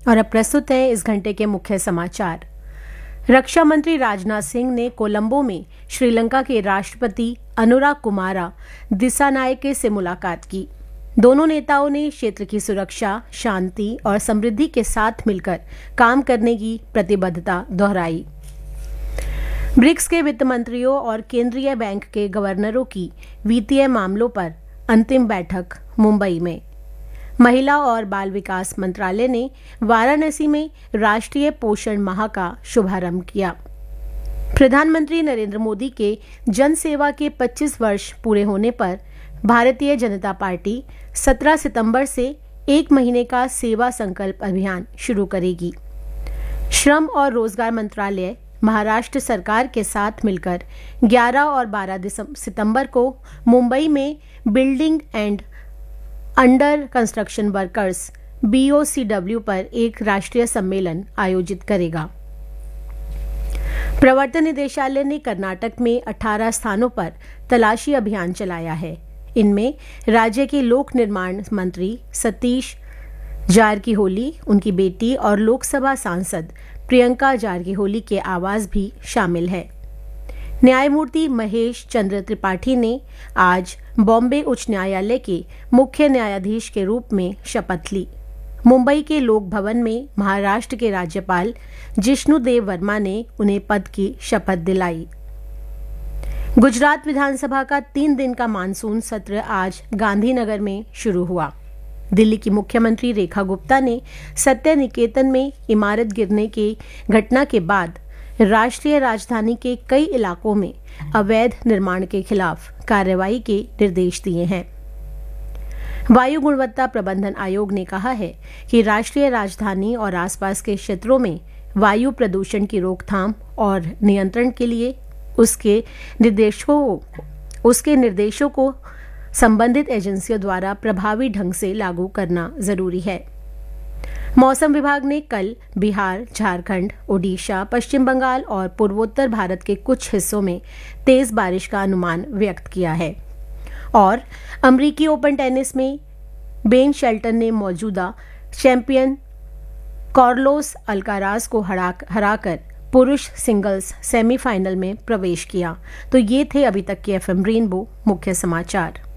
और अब प्रस्तुत है इस घंटे के मुख्य समाचार। रक्षा मंत्री राजनाथ सिंह ने कोलंबो में श्रीलंका के राष्ट्रपति अनुराग कुमारा दिसानायके से मुलाकात की। दोनों नेताओं ने क्षेत्र की सुरक्षा, शांति और समृद्धि के साथ मिलकर काम करने की प्रतिबद्धता दोहराई। ब्रिक्स के वित्त मंत्रियों और केंद्रीय बैंक के गवर्नरों की वित्तीय मामलों पर अंतिम बैठक मुंबई में। महिला और बाल विकास मंत्रालय ने वाराणसी में राष्ट्रीय पोषण माह का शुभारंभ किया। प्रधानमंत्री नरेंद्र मोदी के जन सेवा के 25 वर्ष पूरे होने पर भारतीय जनता पार्टी 17 सितंबर से 1 महीने का सेवा संकल्प अभियान शुरू करेगी। श्रम और रोजगार मंत्रालय महाराष्ट्र सरकार के साथ मिलकर 11 और 12 सितंबर को मुंबई में building and under construction workers BOCW पर एक राष्ट्रीय सम्मेलन आयोजित करेगा। प्रवर्तन निदेशालय ने कर्नाटक में 18 स्थानों पर तलाशी अभियान चलाया है। इनमें राज्य के लोक निर्माण मंत्री सतीश जारकीहोली, उनकी बेटी और लोकसभा सांसद प्रियंका जारकीहोली के आवास भी शामिल है। न्यायमूर्ति महेश चंद्र त्रिपाठी ने आज बॉम्बे उच्च न्यायालय के मुख्य न्यायाधीश के रूप में शपथ ली। मुंबई के लोक भवन में महाराष्ट्र के राज्यपाल जिष्णुदेव वर्मा ने उन्हें पद की शपथ दिलाई। गुजरात विधानसभा का 3 दिन का मानसून सत्र आज गांधीनगर में शुरू हुआ। दिल्ली की मुख्यमंत्री रेखा गुप्ता ने सत्य निकेतन में इमारत गिरने की घटना के बाद राष्ट्रीय राजधानी के कई इलाकों में अवैध निर्माण के खिलाफ कार्रवाई के निर्देश दिए हैं। वायु गुणवत्ता प्रबंधन आयोग ने कहा है कि राष्ट्रीय राजधानी और आसपास के क्षेत्रों में वायु प्रदूषण की रोकथाम और नियंत्रण के लिए उसके निर्देशों को संबंधित एजेंसियों द्वारा प्रभावी ढंग से लागू करना जरूरी है। मौसम विभाग ने कल बिहार, झारखंड, ओडिशा, पश्चिम बंगाल और पूर्वोत्तर भारत के कुछ हिस्सों में तेज बारिश का अनुमान व्यक्त किया है। और अमेरिकी ओपन टेनिस में बेन शेल्टन ने मौजूदा चैंपियन कार्लोस अल्काराज को हराकर पुरुष सिंगल्स सेमीफाइनल में प्रवेश किया। तो ये थे अभी तक के FM रेनबो मुख्य समाचार।